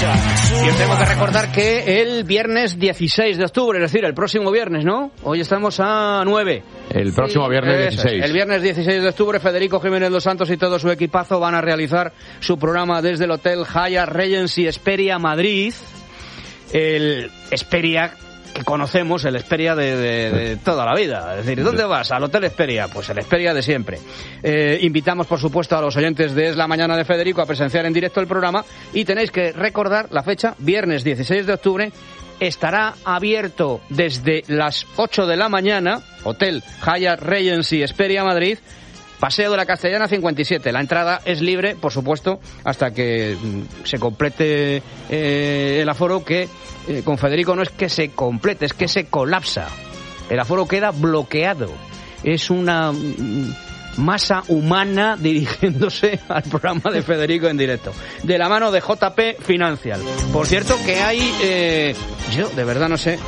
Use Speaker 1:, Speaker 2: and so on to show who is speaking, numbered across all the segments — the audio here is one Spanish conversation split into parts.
Speaker 1: colapsa. Y os tengo que recordar que el viernes 16 de octubre, es decir, el próximo viernes, ¿no? Hoy estamos a 9.
Speaker 2: El próximo viernes 16.
Speaker 1: El viernes 16 de octubre, Federico Jiménez Dos Santos y todo su equipazo van a realizar su programa desde el Hotel Hyatt Regency Hesperia Madrid. El Hesperia que conocemos, el Hesperia de toda la vida. Es decir, ¿dónde vas? Al Hotel Hesperia. Pues el Hesperia de siempre. Invitamos, por supuesto, a los oyentes de Es la Mañana de Federico a presenciar en directo el programa y tenéis que recordar la fecha, viernes 16 de octubre. Estará abierto desde las 8 de la mañana, Hotel Hyatt Regency Hesperia Madrid, Paseo de la Castellana 57. La entrada es libre, por supuesto, hasta que se complete el aforo, que con Federico no es que se complete, es que se colapsa. El aforo queda bloqueado. Es una masa humana dirigiéndose al programa de Federico en directo, de la mano de JP Financial. Por cierto, que hay... yo de verdad no sé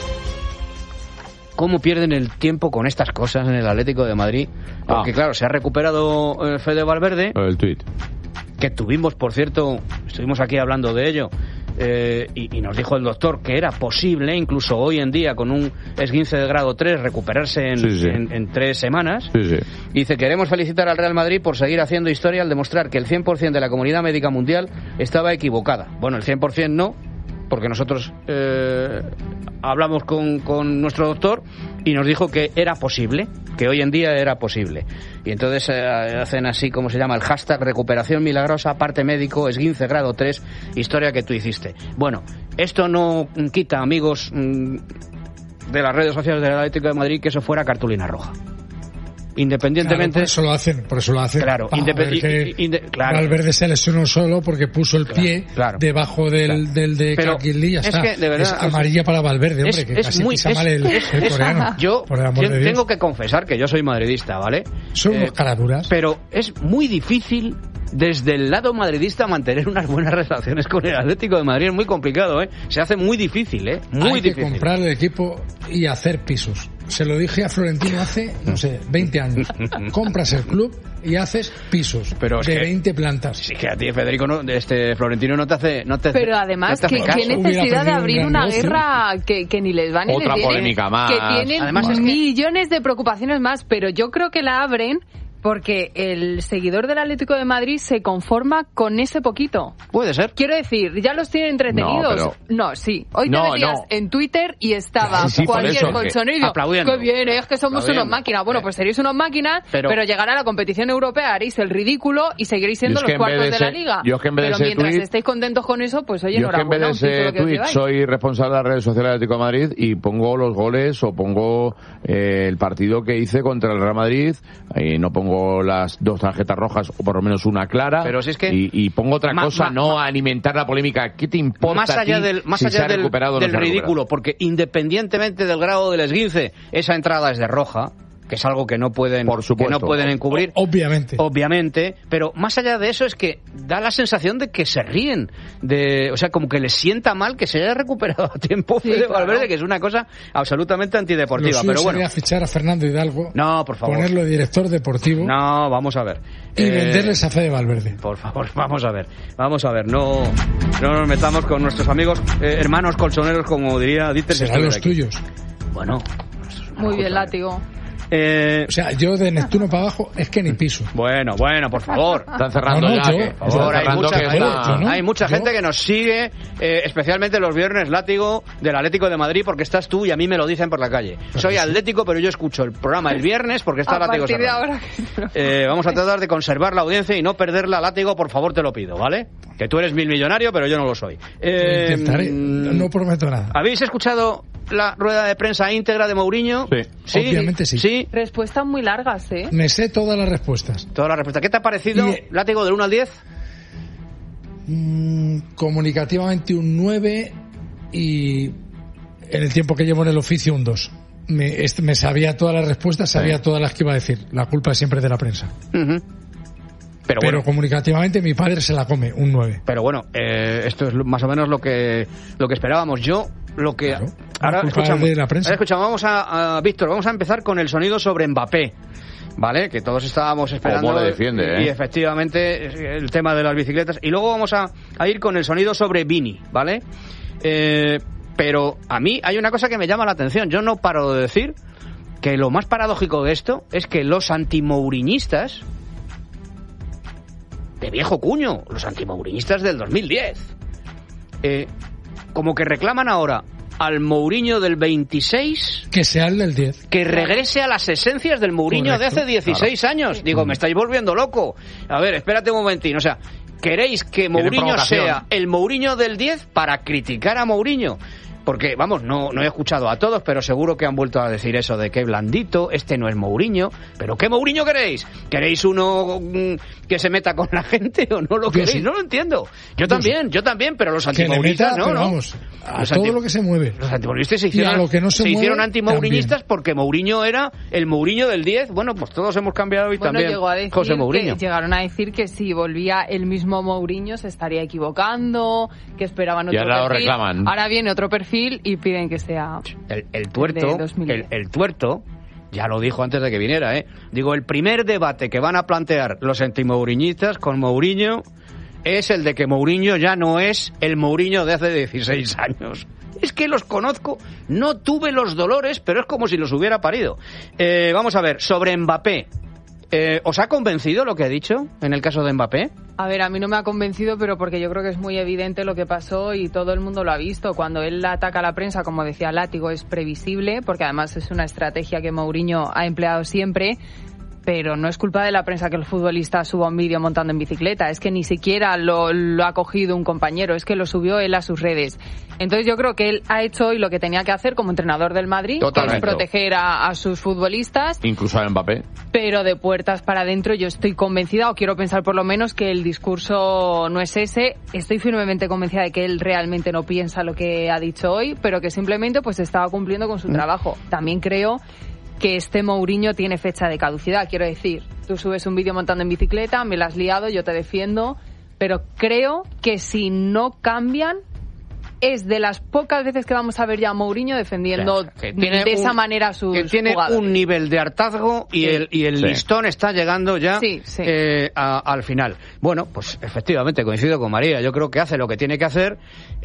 Speaker 1: cómo pierden el tiempo con estas cosas en el Atlético de Madrid, porque claro, se ha recuperado Fede Valverde,
Speaker 2: el tuit
Speaker 1: que tuvimos, por cierto, estuvimos aquí hablando de ello, y nos dijo el doctor que era posible, incluso hoy en día, con un esguince de grado 3, recuperarse en 3 semanas. Y dice: queremos felicitar al Real Madrid por seguir haciendo historia al demostrar que el 100% de la comunidad médica mundial estaba equivocada. Bueno, el 100% no, porque nosotros hablamos con nuestro doctor y nos dijo que era posible, que hoy en día era posible. Y entonces hacen así, como se llama, el hashtag recuperación milagrosa, parte médico, esguince grado 3, historia que tú hiciste. Bueno, esto no quita, amigos de las redes sociales del Atlético de Madrid, que eso fuera cartulina roja. Independientemente...
Speaker 3: Claro, por eso lo hacen.
Speaker 1: Claro,
Speaker 3: claro. Valverde se lesionó solo porque puso el pie debajo del de Kakili, ya está.
Speaker 1: Es que, de verdad,
Speaker 3: es amarilla para Valverde, hombre, que casi pisa mal el coreano.
Speaker 1: Yo tengo que confesar que yo soy madridista, ¿vale?
Speaker 3: Somos caraduras.
Speaker 1: Pero es muy difícil desde el lado madridista mantener unas buenas relaciones con el Atlético de Madrid. Es muy complicado, ¿eh? Se hace muy difícil, ¿eh? Muy difícil.
Speaker 3: Hay que comprar el equipo y hacer pisos. Se lo dije a Florentino hace, no sé, 20 años. Compras el club y haces pisos de 20 plantas.
Speaker 1: Sí, que a ti, Federico, Florentino no te hace...
Speaker 4: Pero además, ¿qué necesidad de abrir una guerra que ni les va ni les viene?
Speaker 2: Otra polémica más.
Speaker 4: Que tienen además millones de preocupaciones más, pero yo creo que la abren porque el seguidor del Atlético de Madrid se conforma con ese poquito.
Speaker 1: Puede ser.
Speaker 4: Quiero decir, ya los tienen entretenidos. Sí. Hoy te metías en Twitter y estaba cualquier colchonero. ¡Qué bien! Es que somos unos máquinas. Bueno, pues seréis unos máquinas, pero llegará la competición europea, haréis el ridículo y seguiréis siendo los cuartos de la Liga. Pero mientras estéis contentos con eso, pues oye, enhorabuena.
Speaker 2: Yo es que en vez de ese tweet soy responsable de las redes sociales del Atlético de Madrid y pongo los goles o pongo el partido que hice contra el Real Madrid, y no pongo las 2 tarjetas rojas o por lo menos una clara,
Speaker 1: pero si es que
Speaker 2: y pongo otra cosa, no a alimentar la polémica. ¿Qué te importa
Speaker 1: más allá del ridículo? Porque independientemente del grado del esguince, esa entrada es de roja, que es algo que no pueden encubrir, obviamente, pero más allá de eso es que da la sensación de que se ríen, o sea, como que les sienta mal que se haya recuperado a tiempo de Valverde, que es una cosa absolutamente antideportiva. Pero bueno,
Speaker 3: sería fichar a Fernando Hidalgo,
Speaker 1: no, por favor,
Speaker 3: ponerlo de director deportivo,
Speaker 1: no, vamos a ver,
Speaker 3: y venderles a Fede Valverde.
Speaker 1: Por favor, vamos a ver, no nos metamos con nuestros amigos, hermanos colchoneros, como diría Dieter.
Speaker 3: Serán los tuyos.
Speaker 1: Bueno,
Speaker 4: muy bien, látigo.
Speaker 3: O sea, yo de Neptuno para abajo es que ni piso.
Speaker 1: Bueno, por favor.
Speaker 2: Están cerrando
Speaker 1: hay mucha gente que nos sigue, especialmente los viernes, látigo, del Atlético de Madrid, porque estás tú y a mí me lo dicen por la calle. Soy atlético, pero yo escucho el programa el viernes porque está Látigo. Vamos a tratar de conservar la audiencia y no perderla, Látigo, por favor, te lo pido, ¿vale? Que tú eres millonario, pero yo no lo soy.
Speaker 3: Intentaré, no prometo nada.
Speaker 1: ¿Habéis escuchado la rueda de prensa íntegra de Mourinho?
Speaker 3: Sí. Obviamente sí.
Speaker 4: Respuestas muy largas, ¿eh?
Speaker 3: Me sé todas las respuestas.
Speaker 1: ¿Qué te ha parecido, Látigo, del 1 al 10?
Speaker 3: Comunicativamente un 9 y en el tiempo que llevo en el oficio un 2. Me sabía todas las respuestas, sabía todas las que iba a decir. La culpa es siempre de la prensa. Pero bueno, comunicativamente mi padre se la come, un 9.
Speaker 1: Pero bueno, esto es más o menos lo que esperábamos. Ahora escuchamos, vamos a Víctor, vamos a empezar con el sonido sobre Mbappé, ¿vale? Que todos estábamos esperando.
Speaker 2: ¿Cómo le defiende,
Speaker 1: Y efectivamente, el tema de las bicicletas. Y luego vamos a ir con el sonido sobre Vini, ¿vale? Pero a mí hay una cosa que me llama la atención. Yo no paro de decir que lo más paradójico de esto es que los antimouriñistas de viejo cuño, los antimouriñistas del 2010, como que reclaman ahora al Mourinho del 26...
Speaker 3: Que sea el del 10.
Speaker 1: Que regrese a las esencias del Mourinho de hace 16 años. Digo, me estáis volviendo loco. A ver, espérate un momentín. O sea, ¿queréis que Mourinho sea el Mourinho del 10 para criticar a Mourinho? Porque, vamos, no he escuchado a todos, pero seguro que han vuelto a decir eso de que blandito, este no es Mourinho. ¿Pero qué Mourinho queréis? ¿Queréis uno que se meta con la gente o no lo queréis? Sí. No lo entiendo. Yo también, pero los antimouristas no, ¿no?
Speaker 3: Vamos, a todo lo que se mueve.
Speaker 1: Los antimouristas se hicieron antimourinhistas porque Mourinho era el Mourinho del 10. Bueno, pues todos hemos cambiado y también José Mourinho.
Speaker 4: Llegaron a decir que si volvía el mismo Mourinho se estaría equivocando, que esperaban otro perfil.
Speaker 2: Reclaman.
Speaker 4: Ahora viene otro perfil y piden que sea
Speaker 1: el tuerto, ya lo dijo antes de que viniera, digo, el primer debate que van a plantear los antimouriñistas con Mourinho es el de que Mourinho ya no es el Mourinho de hace 16 años. Es que los conozco, no tuve los dolores, pero es como si los hubiera parido. Vamos a ver, sobre Mbappé. ¿Os ha convencido lo que he dicho en el caso de Mbappé?
Speaker 4: A ver, a mí no me ha convencido, pero porque yo creo que es muy evidente lo que pasó y todo el mundo lo ha visto. Cuando él ataca a la prensa, como decía Látigo, es previsible, porque además es una estrategia que Mourinho ha empleado siempre. Pero no es culpa de la prensa que el futbolista suba un vídeo montando en bicicleta. Es que ni siquiera lo ha cogido un compañero, es que lo subió él a sus redes. Entonces yo creo que él ha hecho hoy lo que tenía que hacer como entrenador del Madrid, que es proteger a sus futbolistas.
Speaker 2: Incluso a Mbappé.
Speaker 4: Pero de puertas para adentro yo estoy convencida, o quiero pensar por lo menos, que el discurso no es ese. Estoy firmemente convencida de que él realmente no piensa lo que ha dicho hoy, pero que simplemente pues estaba cumpliendo con su trabajo. También creo que este Mourinho tiene fecha de caducidad. Quiero decir, tú subes un vídeo montando en bicicleta, me la has liado, yo te defiendo, pero creo que si no cambian, es de las pocas veces que vamos a ver ya a Mourinho defendiendo de esa manera a sus jugadores. Que tiene
Speaker 1: un nivel de hartazgo y el listón está llegando ya al final. Bueno, pues efectivamente coincido con María. Yo creo que hace lo que tiene que hacer,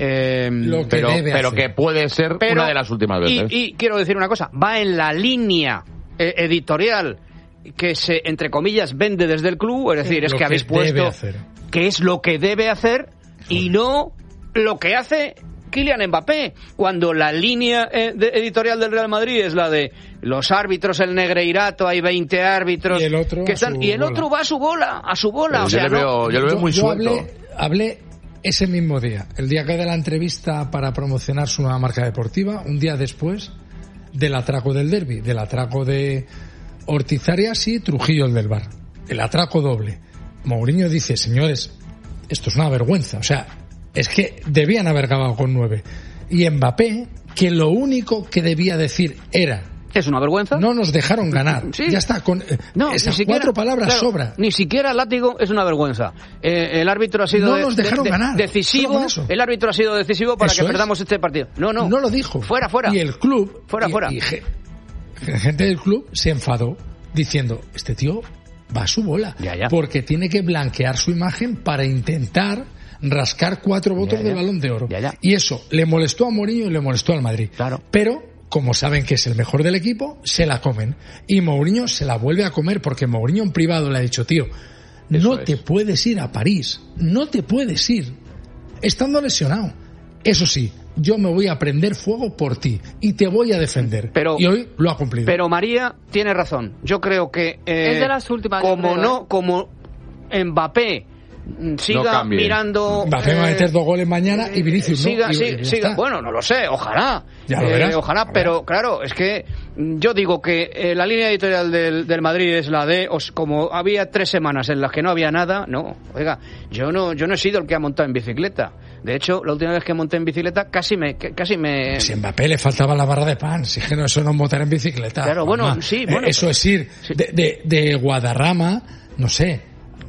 Speaker 2: pero que puede ser una de las últimas veces.
Speaker 1: Y quiero decir una cosa, va en la línea editorial que se, entre comillas, vende desde el club. Es decir, es que habéis puesto que es lo que debe hacer y no lo que hace Kylian Mbappé, cuando la línea editorial del Real Madrid es la de los árbitros, el negreirato, hay 20 árbitros
Speaker 3: y el otro
Speaker 1: que están, y el otro va a su bola. O sea,
Speaker 2: yo le veo muy suelto.
Speaker 3: Hablé ese mismo día, el día que da la entrevista para promocionar su nueva marca deportiva, un día después del atraco del derbi, del atraco de Ortizarias y Trujillo, el del Bar, el atraco doble. Mourinho dice, señores, esto es una vergüenza, o sea, es que debían haber acabado con 9. Y Mbappé, que lo único que debía decir era...
Speaker 1: ¿Es una vergüenza?
Speaker 3: No nos dejaron ganar. Sí. Ya está, con esas siquiera, 4 palabras sobra.
Speaker 1: Ni siquiera Látigo es una vergüenza. El árbitro ha sido
Speaker 3: ganar.
Speaker 1: decisivo. El árbitro ha sido decisivo para que perdamos este partido. No
Speaker 3: lo dijo.
Speaker 1: Fuera.
Speaker 3: Y el club...
Speaker 1: Fuera.
Speaker 3: Y gente del club se enfadó diciendo, este tío va a su bola.
Speaker 1: Ya.
Speaker 3: Porque tiene que blanquear su imagen para intentar rascar 4 votos del Balón de Oro.
Speaker 1: Ya.
Speaker 3: Y eso le molestó a Mourinho y le molestó al Madrid.
Speaker 1: Claro.
Speaker 3: Pero, como saben que es el mejor del equipo, se la comen. Y Mourinho se la vuelve a comer porque Mourinho en privado le ha dicho, tío, te puedes ir a París. No te puedes ir. Estando lesionado. Eso sí, yo me voy a prender fuego por ti y te voy a defender. Y hoy lo ha cumplido.
Speaker 1: Pero María tiene razón. Yo creo que...
Speaker 4: es de las últimas.
Speaker 1: Como Mbappé siga mirando...
Speaker 3: Mbappé va a meter 2 goles mañana y Vinicius
Speaker 1: siga. Bueno, no lo sé, ojalá.
Speaker 3: Ya lo verás.
Speaker 1: Ojalá, pero claro, es que yo digo que la línea editorial del Madrid es la de... como había 3 semanas en las que no había nada, no. Oiga, yo no he sido el que ha montado en bicicleta. De hecho, la última vez que monté en bicicleta casi me... Si
Speaker 3: a Mbappé le faltaba la barra de pan, si es que eso no es montar en bicicleta.
Speaker 1: Claro, bueno, sí.
Speaker 3: Eso es ir de Guadarrama, no sé,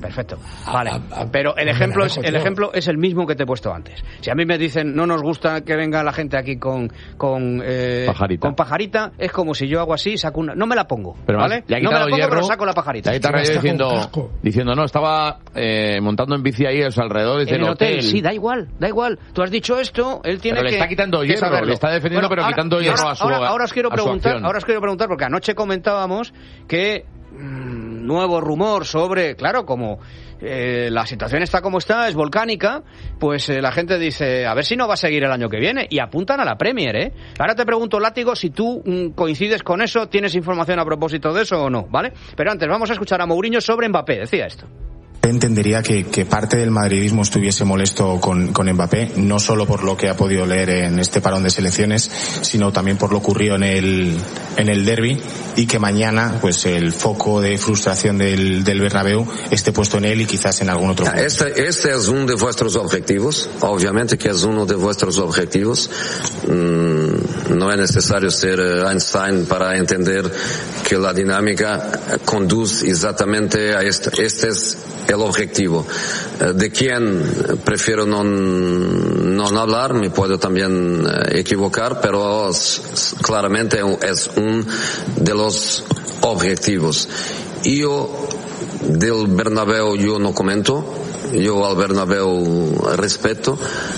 Speaker 1: perfecto. Vale. Pero el ejemplo es el mismo que te he puesto antes. Si a mí me dicen no nos gusta que venga la gente aquí con pajarita, es como si yo hago así, saco una, no me la pongo,
Speaker 2: pero
Speaker 1: ¿vale? No me la pongo, pero saco la pajarita.
Speaker 2: Diciendo no, estaba montando en bici ahí alrededor del
Speaker 1: hotel. Sí, da igual. Tú has dicho esto, él tiene
Speaker 2: pero
Speaker 1: que...
Speaker 2: le está quitando hierro, le está defendiendo, pero quitando hierro a su acción.
Speaker 1: Ahora os quiero preguntar, porque anoche comentábamos que nuevo rumor sobre, claro, como la situación está como está, es volcánica, pues la gente dice, a ver si no va a seguir el año que viene, y apuntan a la Premier, ¿eh? Ahora te pregunto, Látigo, si tú coincides con eso, tienes información a propósito de eso o no, ¿vale? Pero antes vamos a escuchar a Mourinho sobre Mbappé, decía esto.
Speaker 5: Entendería que parte del madridismo estuviese molesto con Mbappé, no solo por lo que ha podido leer en este parón de selecciones, sino también por lo ocurrido en el derbi, y que mañana pues el foco de frustración del Bernabéu esté puesto en él y quizás en algún otro punto.
Speaker 6: Este es uno de vuestros objetivos, obviamente que es uno de vuestros objetivos. No es necesario ser Einstein para entender que la dinámica conduce exactamente a esto. Este es el objetivo. De quién prefiero no hablar, me puedo también equivocar, pero claramente es uno de los objetivos. Yo del Bernabéu yo no comento, yo al Bernabéu respeto,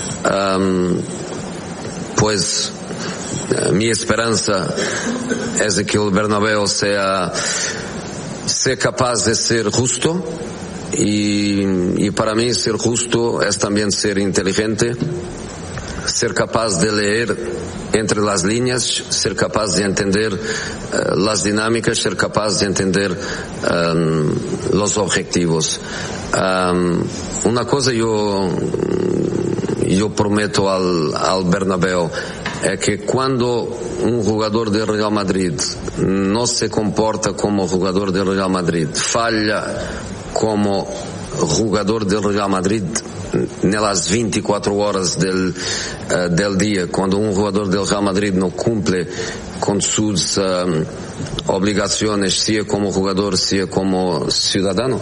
Speaker 6: pues mi esperanza es de que el Bernabéu sea capaz de ser justo. Y para mí ser justo es también ser inteligente, ser capaz de leer entre las líneas, ser capaz de entender las dinámicas, ser capaz de entender los objetivos. Una cosa yo prometo al Bernabéu es que cuando un jugador del Real Madrid no se comporta como jugador del Real Madrid, falla como jugador del Real Madrid en las 24 horas del día, cuando un jugador del Real Madrid no cumple con sus obligaciones, sea como jugador, sea como ciudadano,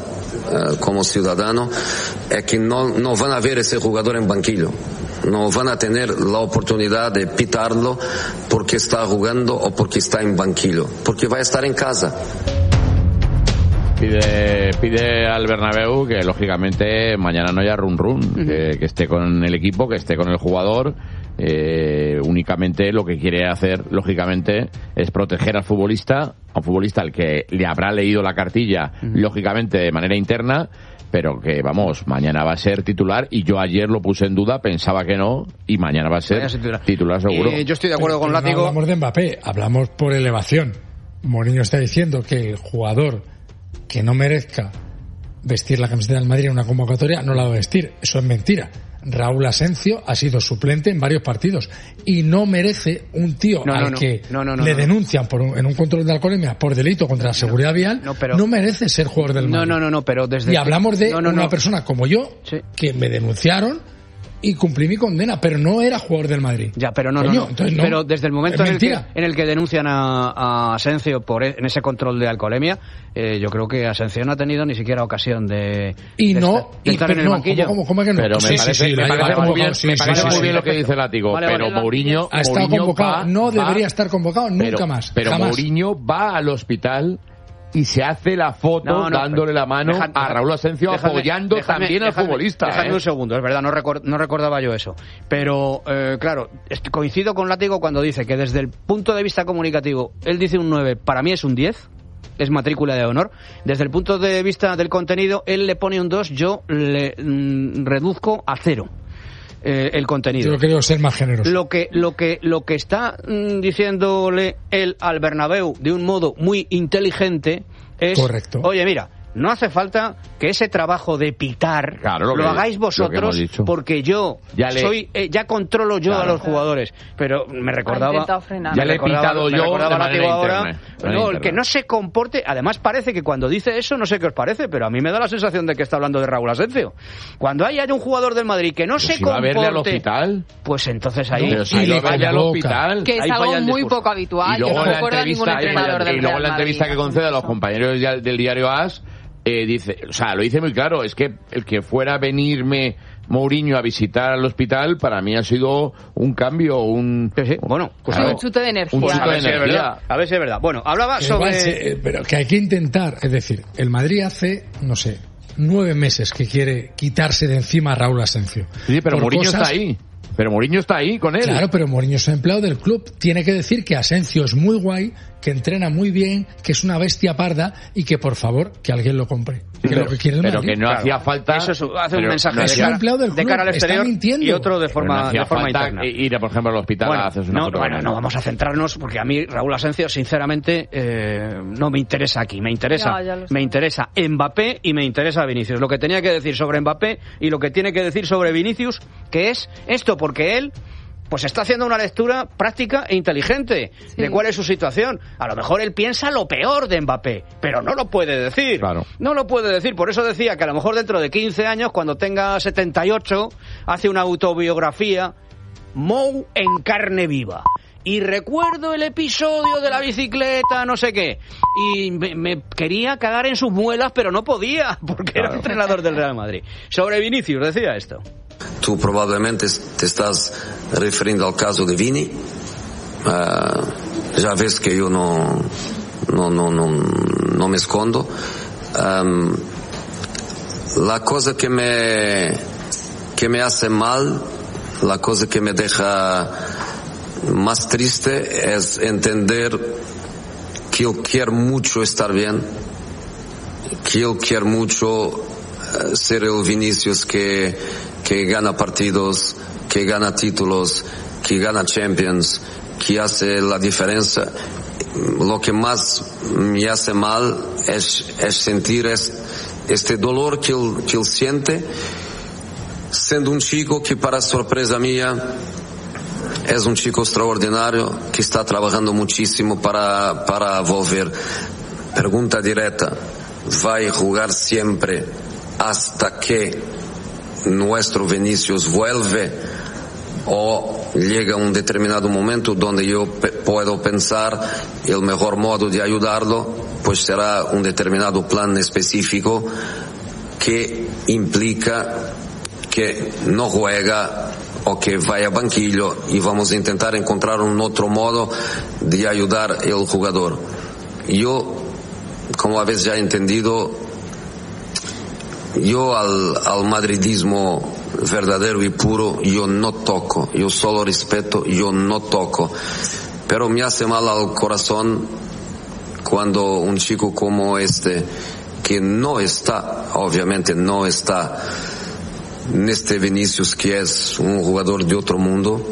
Speaker 6: es que no van a ver ese jugador en banquillo. No van a tener la oportunidad de pitarlo porque está jugando o porque está en banquillo, porque va a estar en casa.
Speaker 2: Pide al Bernabéu que lógicamente mañana no haya run, que esté con el equipo, que esté con el jugador. Únicamente lo que quiere hacer lógicamente es proteger al futbolista, a un futbolista al que le habrá leído la cartilla lógicamente de manera interna, pero que vamos, mañana va a ser titular, y yo ayer lo puse en duda, pensaba que no, y mañana va a ser titular seguro.
Speaker 1: Yo estoy de acuerdo con Látigo.
Speaker 3: No hablamos de Mbappé, hablamos por elevación. Mourinho está diciendo que el jugador que no merezca vestir la camiseta del Madrid en una convocatoria no la va a vestir. Eso es mentira. Raúl Asencio ha sido suplente en varios partidos y no merece un tío al que le denuncian en un control de alcoholemia por delito contra la seguridad vial, no merece ser jugador del Madrid.
Speaker 1: Pero desde...
Speaker 3: Y hablamos de una persona como yo, que me denunciaron y cumplí mi condena, pero no era jugador del Madrid.
Speaker 1: Ya, pero pero desde el momento en el que denuncian a Asencio en ese control de alcoholemia, yo creo que Asencio no ha tenido ni siquiera ocasión de estar en el banquillo.
Speaker 3: ¿Cómo que no?
Speaker 2: Pero me parece muy bien lo que dice Látigo, pero Mourinho
Speaker 3: ha estado convocado, no debería estar convocado nunca más.
Speaker 2: Pero Mourinho va al hospital y se hace la foto dándole la mano a Raúl Asencio, apoyando también al futbolista.
Speaker 1: Déjame un segundo, es verdad, no recordaba yo eso. Pero, claro, coincido con Látigo cuando dice que desde el punto de vista comunicativo, él dice un 9, para mí es un 10, es matrícula de honor. Desde el punto de vista del contenido, él le pone un 2, yo le reduzco a 0. El contenido.
Speaker 3: Yo creo ser más generoso.
Speaker 1: Lo que está diciéndole él al Bernabéu de un modo muy inteligente es,
Speaker 3: correcto.
Speaker 1: Oye, mira, no hace falta que ese trabajo de pitar lo hagáis vosotros, porque yo ya controlo yo a los jugadores. Pero me recordaba,
Speaker 2: ya le he pitado yo de manera
Speaker 1: ahora, el que no se comporte. Además parece que cuando dice eso, no sé qué os parece, pero a mí me da la sensación de que está hablando de Raúl Asencio. Cuando haya un jugador del Madrid que no se comporte,
Speaker 2: va a verle al hospital,
Speaker 1: pues entonces ahí
Speaker 2: al hospital,
Speaker 4: que es algo muy poco habitual,
Speaker 2: y luego
Speaker 4: que no recuerda ningún entrenador del Real Madrid.
Speaker 2: Y luego en la entrevista que concede a los compañeros del diario AS, dice, o sea, lo dice muy claro, es que el que fuera a venirme Mourinho a visitar al hospital para mí ha sido un cambio,
Speaker 1: bueno, pues
Speaker 4: un chute de energía.
Speaker 1: A ver si es verdad. Bueno, hablaba sobre...
Speaker 3: pero que hay que intentar, es decir, el Madrid hace, no sé, 9 meses que quiere quitarse de encima a Raúl Asencio.
Speaker 2: Sí, pero Mourinho está ahí. Pero Mourinho está ahí con él.
Speaker 3: Claro, pero Mourinho es empleado del club. Tiene que decir que Asencio es muy guay, que entrena muy bien, que es una bestia parda y que, por favor, que alguien lo compre.
Speaker 2: Sí, pero, que quiere el Madrid. Pero que no hacía falta...
Speaker 1: Eso hace un mensaje de cara al exterior y otro de forma interna.
Speaker 2: Ir, por ejemplo, al hospital a hacerse una foto.
Speaker 1: Bueno, no vamos a centrarnos porque a mí Raúl Asencio, sinceramente, no me interesa aquí. Me interesa Mbappé y me interesa Vinicius. Lo que tenía que decir sobre Mbappé y lo que tiene que decir sobre Vinicius, que es esto, porque él pues está haciendo una lectura práctica e inteligente de cuál es su situación. A lo mejor él piensa lo peor de Mbappé, pero no lo puede decir.
Speaker 2: Claro.
Speaker 1: No lo puede decir. Por eso decía que a lo mejor dentro de 15 años, cuando tenga 78, hace una autobiografía, Mou en carne viva. Y recuerdo el episodio de la bicicleta, no sé qué. Y me quería cagar en sus muelas, pero no podía, porque era entrenador del Real Madrid. Sobre Vinicius decía esto.
Speaker 6: Tú probablemente te estás refiriendo al caso de Vini. Ya ves que yo no me escondo. La cosa que me hace mal, la cosa que me deja más triste es entender que él quiere mucho estar bien, que él quiere mucho ser el Vinicius que gana partidos, que gana títulos, que gana Champions, que hace la diferencia. Lo que más me hace mal es sentir este dolor que él siente, siendo un chico que, para sorpresa mía, es un chico extraordinario que está trabajando muchísimo para volver. Pregunta directa: ¿va a jugar siempre hasta que nuestro Vinicius vuelve, o llega un determinado momento donde yo puedo pensar el mejor modo de ayudarlo pues será un determinado plan específico que implica que no juega o que vaya a banquillo, y vamos a intentar encontrar un otro modo de ayudar al jugador? Yo, como habéis ya entendido, yo al madridismo verdadero y puro yo no toco, yo solo respeto, yo no toco, pero me hace mal al corazón cuando un chico como este, que no está, obviamente no está en este Vinicius, que es un jugador de otro mundo,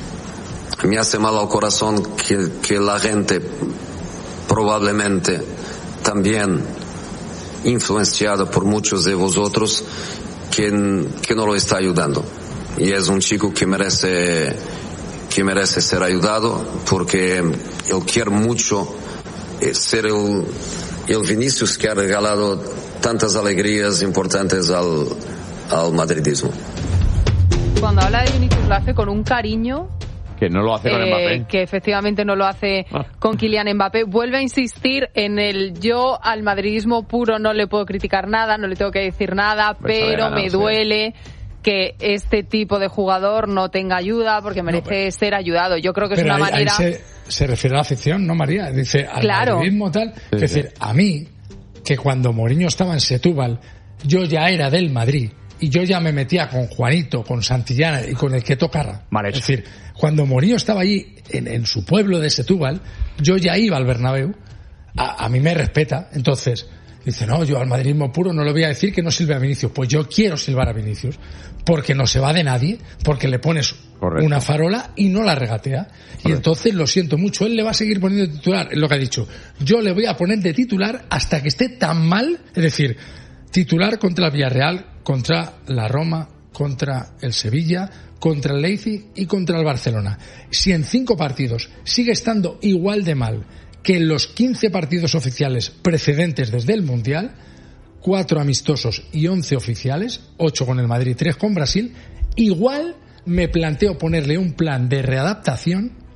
Speaker 6: me hace mal al corazón que la gente, probablemente también influenciada por muchos de vosotros, que no lo está ayudando. Y es un chico que merece ser ayudado, porque él quiere mucho ser el Vinicius que ha regalado tantas alegrías importantes al madridismo.
Speaker 4: Cuando habla de Vinicius lo hace con un cariño
Speaker 2: que no lo hace con Mbappé,
Speaker 4: que efectivamente no lo hace con Kylian Mbappé. Vuelve a insistir en yo al madridismo puro no le puedo criticar nada, no le tengo que decir nada, pues pero me duele que este tipo de jugador no tenga ayuda, porque merece ser ayudado. Yo creo que es una manera...
Speaker 3: Ahí se refiere a la afición, ¿no, María? Dice al madridismo tal. Es decir, a mí, que cuando Mourinho estaba en Setúbal, yo ya era del Madrid, y yo ya me metía con Juanito, con Santillana y con el que tocara. Es decir, cuando Mourinho estaba allí en su pueblo de Setúbal, yo ya iba al Bernabéu. A mí me respeta. Entonces dice, no, yo al madridismo puro no le voy a decir que no silbe a Vinicius. Pues yo quiero silbar a Vinicius, porque no se va de nadie, porque le pones una farola y no la regatea. Y entonces, lo siento mucho, él le va a seguir poniendo de titular. Es lo que ha dicho, yo le voy a poner de titular hasta que esté tan mal. Es decir, titular contra el Villarreal, contra la Roma, contra el Sevilla, contra el Leipzig y contra el Barcelona. Si en 5 partidos sigue estando igual de mal que en los 15 partidos oficiales precedentes desde el Mundial, 4 amistosos y 11 oficiales, 8 con el Madrid, 3 con Brasil, igual me planteo ponerle un plan de readaptación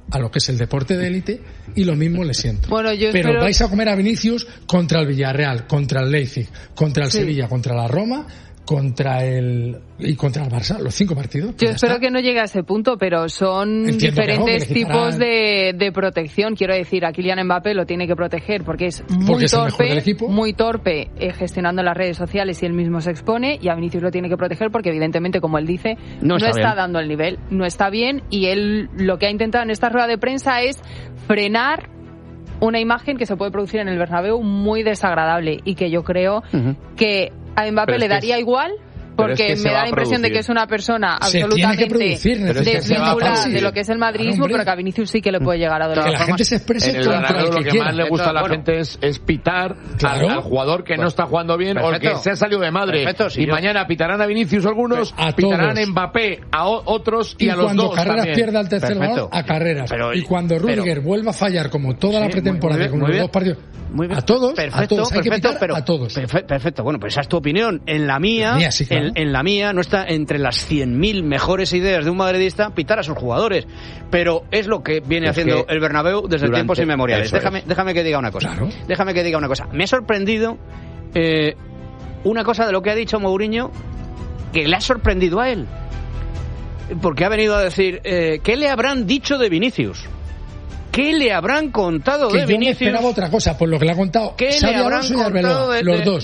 Speaker 3: a lo que es el deporte de élite, y lo mismo le siento.
Speaker 4: Bueno,
Speaker 3: pero vais a comer a Vinicius contra el Villarreal, contra el Leipzig, contra el Sevilla, contra la Roma, contra el Barça, los 5 partidos.
Speaker 4: Yo espero que no llegue a ese punto, pero son diferentes tipos de protección. Quiero decir, a Kylian Mbappé lo tiene que proteger porque es muy torpe gestionando las redes sociales y él mismo se expone, y a Vinicius lo tiene que proteger porque evidentemente, como él dice, no está dando el nivel, no está bien, y él lo que ha intentado en esta rueda de prensa es frenar una imagen que se puede producir en el Bernabéu muy desagradable, y que yo creo que a Mbappé le daría igual, porque me da la impresión de que es una persona absolutamente desvinculada de lo que es el madridismo, pero que a Vinicius sí que le puede llegar a doler.
Speaker 3: Que la gente se exprese contra
Speaker 2: lo que más le gusta a la gente es pitar al jugador que no está jugando bien, o el que se ha salido de madre. Y mañana pitarán a Vinicius algunos, pitarán a Mbappé a otros y a los dos.
Speaker 3: Y cuando Carreras pierda el tercer balón, a Carreras. Y cuando Rüdiger vuelva a fallar como toda la pretemporada, como los 2 partidos, a todos, hay que pitar a todos.
Speaker 1: Perfecto, bueno, pues esa es tu opinión. En la mía, en la mía no está entre las 100.000 mejores ideas de un madridista pitar a sus jugadores, pero es lo que viene haciendo el Bernabéu desde tiempos inmemoriales. Déjame que diga una cosa. Claro. Déjame que diga una cosa. Me ha sorprendido una cosa de lo que ha dicho Mourinho, que le ha sorprendido a él, porque ha venido a decir ¿qué le habrán dicho de Vinicius? ¿Qué le habrán contado de Vinicius?
Speaker 3: Yo me esperaba otra cosa, por lo que le ha contado.
Speaker 1: ¿Qué le habrán contado
Speaker 3: los dos?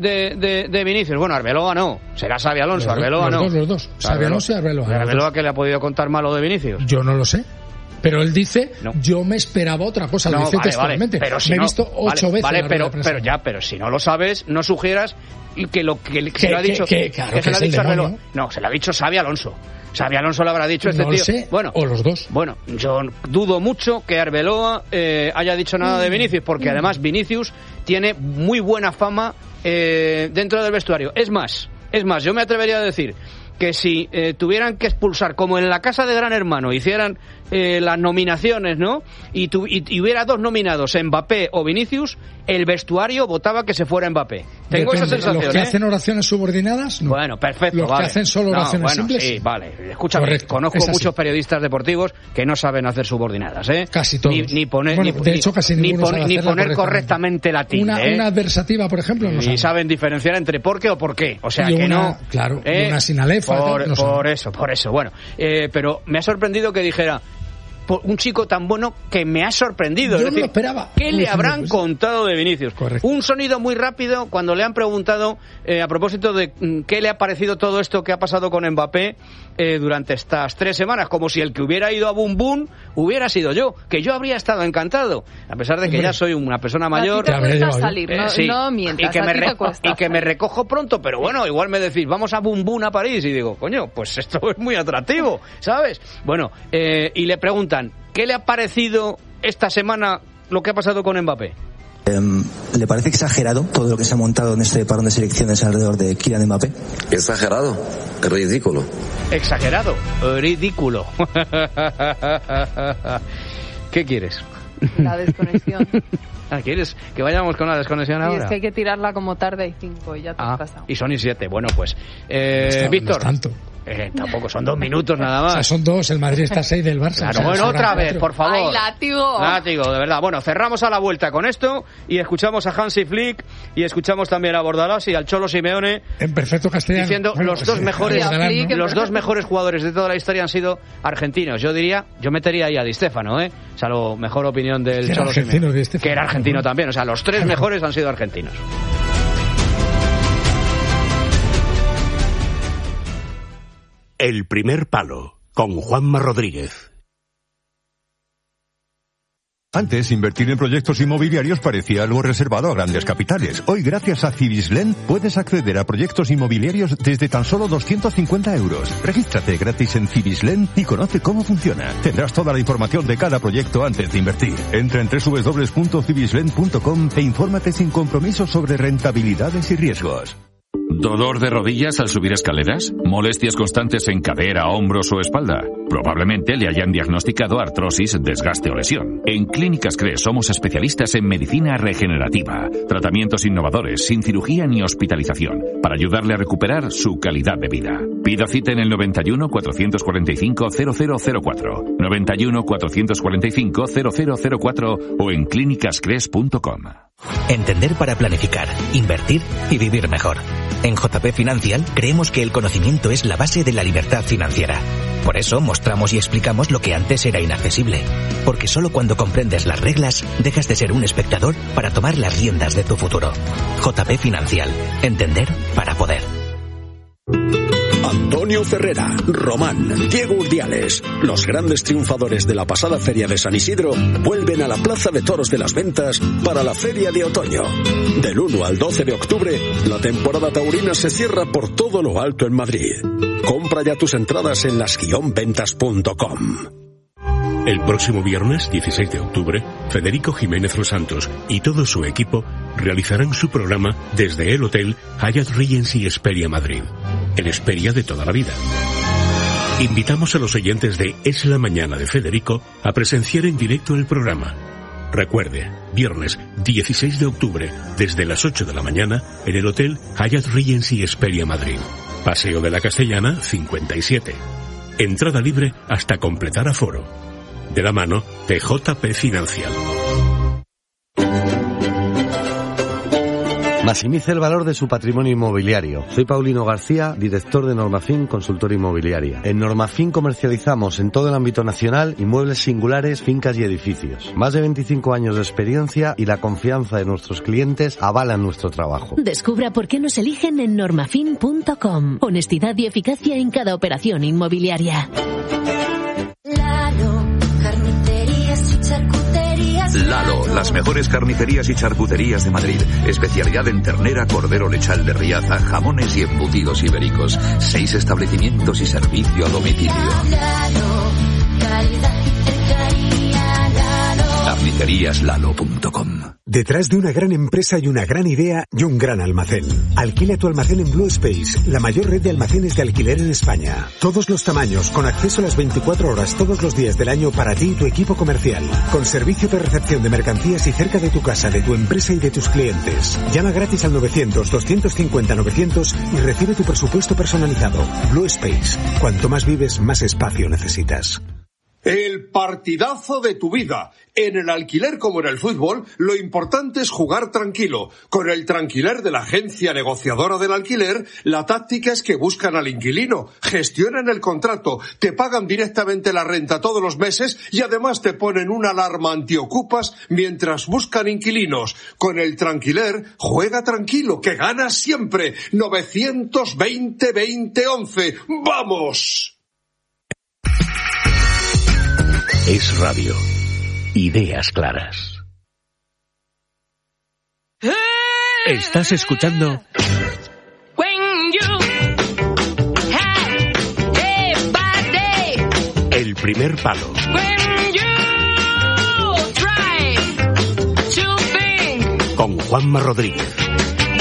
Speaker 1: De Vinicius? Bueno, Arbeloa no. Será Xabi Alonso. Arbeloa no.
Speaker 3: Los dos. Xabi Alonso y Arbeloa.
Speaker 1: ¿Arbeloa qué le ha podido contar malo de Vinicius?
Speaker 3: Yo no lo sé. Pero él dice, yo me esperaba otra cosa. Lo dice textualmente.
Speaker 1: Pero si
Speaker 3: me he visto 8 veces.
Speaker 1: Pero si no lo sabes, no sugieras que lo que se lo ha dicho. Que se lo ha dicho Arbeloa. No, se lo ha dicho Xabi Alonso. Xabi Alonso le habrá dicho
Speaker 3: no
Speaker 1: tío.
Speaker 3: Sé, o los dos.
Speaker 1: Bueno, yo dudo mucho que Arbeloa haya dicho nada de Vinicius, porque además Vinicius tiene muy buena fama dentro del vestuario. Es más, yo me atrevería a decir que si tuvieran que expulsar, como en la casa de Gran Hermano, hicieran las nominaciones, ¿no? Y hubiera 2 nominados, Mbappé o Vinicius, el vestuario votaba que se fuera Mbappé. Tengo esa sensación.
Speaker 3: ¿Los que hacen oraciones subordinadas? No.
Speaker 1: Bueno, perfecto.
Speaker 3: ¿Los que hacen solo oraciones simples?
Speaker 1: Sí, vale. Escúchame, conozco muchos periodistas deportivos que no saben hacer subordinadas, ¿eh?
Speaker 3: Casi todos.
Speaker 1: Ni poner,
Speaker 3: de hecho, casi
Speaker 1: ni poner correctamente la tilde.
Speaker 3: Una adversativa, por ejemplo, no
Speaker 1: saben diferenciar entre por qué o por qué. O sea,
Speaker 3: y
Speaker 1: que no.
Speaker 3: Claro, y una sin alefa.
Speaker 1: Por eso. Bueno, pero me ha sorprendido que dijera, un chico tan bueno que me ha sorprendido.
Speaker 3: Yo no lo esperaba.
Speaker 1: ¿Qué le habrán contado de Vinicius?
Speaker 3: Correcto.
Speaker 1: Un sonido muy rápido cuando le han preguntado a propósito de qué le ha parecido todo esto que ha pasado con Mbappé durante estas 3 semanas, como si el que hubiera ido a Bum Bum hubiera sido yo, que yo habría estado encantado, a pesar de que ya soy una persona mayor.
Speaker 4: Te cuesta salir, no mientas,
Speaker 1: y que me recojo pronto, pero bueno, igual me decís, vamos a Bum Bum a París, y digo, coño, pues esto es muy atractivo, ¿sabes? Bueno, y le preguntan, ¿qué le ha parecido esta semana lo que ha pasado con Mbappé?
Speaker 7: ¿Le parece exagerado todo lo que se ha montado en este parón de selecciones alrededor de Kylian Mbappé?
Speaker 6: Exagerado, ridículo.
Speaker 1: Exagerado, ridículo. ¿Qué quieres?
Speaker 4: La desconexión.
Speaker 1: ¿Quieres que vayamos con la desconexión ahora?
Speaker 4: Y es que hay que tirarla como tarde y 5 y ya te has pasado.
Speaker 1: Y son y 7. Bueno, pues Víctor.
Speaker 3: No es tanto.
Speaker 1: Tampoco, son 2 minutos nada más.
Speaker 3: O sea, son 2, el Madrid está 6 del Barça.
Speaker 1: Claro, bueno, otra vez, por favor.
Speaker 4: ¡Ay, látigo!
Speaker 1: Látigo, de verdad. Bueno, cerramos a la vuelta con esto y escuchamos a Hansi Flick y escuchamos también a Bordalás y al Cholo Simeone.
Speaker 3: En perfecto castellano.
Speaker 1: Diciendo los dos mejores jugadores de toda la historia han sido argentinos. Yo metería ahí a Di Stéfano, O sea, la mejor opinión del Cholo Simeone. Que era argentino también. O sea, los 3 mejores han sido argentinos.
Speaker 8: El primer palo, con Juanma Rodríguez.
Speaker 9: Antes, invertir en proyectos inmobiliarios parecía algo reservado a grandes capitales. Hoy, gracias a Cibislen, puedes acceder a proyectos inmobiliarios desde tan solo 250 euros. Regístrate gratis en Cibislen y conoce cómo funciona. Tendrás toda la información de cada proyecto antes de invertir. Entra en www.cibislen.com e infórmate sin compromiso sobre rentabilidades y riesgos.
Speaker 10: ¿Dolor de rodillas al subir escaleras? ¿Molestias constantes en cadera, hombros o espalda? Probablemente le hayan diagnosticado artrosis, desgaste o lesión. En Clínicas CRES somos especialistas en medicina regenerativa, tratamientos innovadores, sin cirugía ni hospitalización, para ayudarle a recuperar su calidad de vida. Pida cita en el 91 445 0004, 91 445 0004 o en clínicascres.com.
Speaker 11: Entender para planificar, invertir y vivir mejor. En JP Financial creemos que el conocimiento es la base de la libertad financiera. Por eso mostramos y explicamos lo que antes era inaccesible. Porque solo cuando comprendes las reglas dejas de ser un espectador para tomar las riendas de tu futuro. JP Financial. Entender para poder.
Speaker 12: Antonio Ferrera, Román, Diego Urdiales, los grandes triunfadores de la pasada Feria de San Isidro, vuelven a la Plaza de Toros de las Ventas para la Feria de Otoño. Del 1 al 12 de octubre, la temporada taurina se cierra por todo lo alto en Madrid. Compra ya tus entradas en las-ventas.com.
Speaker 8: El próximo viernes, 16 de octubre, Federico Jiménez Los Santos y todo su equipo realizarán su programa desde el Hotel Hyatt Regency Hesperia Madrid, el Hesperia de toda la vida. Invitamos a los oyentes de Es la Mañana de Federico a presenciar en directo el programa. Recuerde, viernes 16 de octubre, desde las 8 de la mañana, en el Hotel Hyatt Regency Hesperia Madrid. Paseo de la Castellana, 57. Entrada libre hasta completar aforo. De la mano de JP Financial.
Speaker 13: Maximice el valor de su patrimonio inmobiliario. Soy Paulino García, director de Normafin Consultora Inmobiliaria. En Normafin comercializamos en todo el ámbito nacional inmuebles singulares, fincas y edificios. Más de 25 años de experiencia y la confianza de nuestros clientes avalan nuestro trabajo.
Speaker 14: Descubra por qué nos eligen en normafin.com. Honestidad y eficacia en cada operación inmobiliaria.
Speaker 15: Lalo, las mejores carnicerías y charcuterías de Madrid. Especialidad en ternera, cordero lechal de Riaza, jamones y embutidos ibéricos. 6 establecimientos y servicio a domicilio. Carniceríaslalo.com.
Speaker 16: Detrás de una gran empresa y una gran idea y un gran almacén. Alquila tu almacén en Blue Space, la mayor red de almacenes de alquiler en España. Todos los tamaños, con acceso a las 24 horas todos los días del año para ti y tu equipo comercial. Con servicio de recepción de mercancías y cerca de tu casa, de tu empresa y de tus clientes. Llama gratis al 900-250-900 y recibe tu presupuesto personalizado. Blue Space. Cuanto más vives, más espacio necesitas.
Speaker 17: El partidazo de tu vida. En el alquiler como en el fútbol, lo importante es jugar tranquilo. Con el Tranquiler de la agencia negociadora del alquiler, la táctica es que buscan al inquilino, gestionan el contrato, te pagan directamente la renta todos los meses y además te ponen una alarma antiocupas mientras buscan inquilinos. Con el Tranquiler, juega tranquilo, que ganas siempre. 920-2011. ¡Vamos!
Speaker 8: Es radio. Ideas claras. Estás escuchando El Primer Palo. Con Juanma Rodríguez.